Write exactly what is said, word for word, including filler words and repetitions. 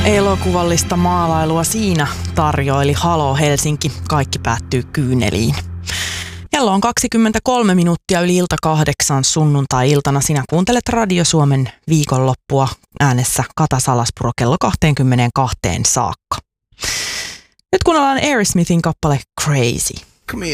Elokuvallista maalailua siinä tarjoili Halo Helsinki. Kaikki päättyy kyyneliin. Kello on kaksikymmentäkolme minuuttia yli ilta kahdeksan sunnuntai-iltana. Sinä kuuntelet Radio Suomen viikonloppua, äänessä Kata Salaspuro kello kaksikymmentäkaksi saakka. Nyt kuunnellaan Aerosmithin kappale Crazy.